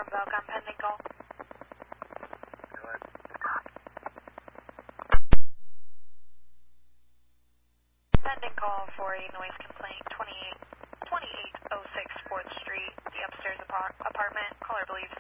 Welcome, pending call. Pending call for a noise complaint, 2806 4th Street, the upstairs apartment. Caller believes